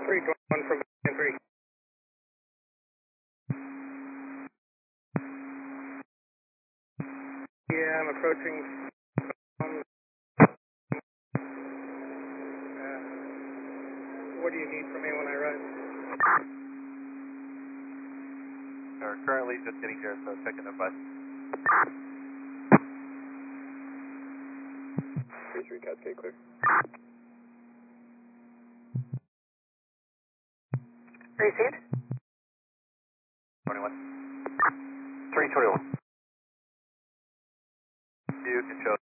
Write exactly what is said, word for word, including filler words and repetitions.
three twenty-one from three. Yeah, I'm approaching. Um, uh, what do you need from me when I arrive? We're currently just getting here, so checking the bus. three three Cascade clear. Received. twenty-one. three twenty-one. You can show